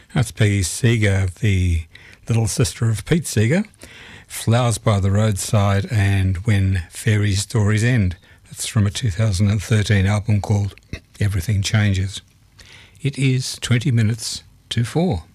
That's Peggy Seeger, the little sister of Pete Seeger. Flowers by the Roadside and When Fairy Stories End. That's from a 2013 album called Everything Changes. It is 20 minutes to 4.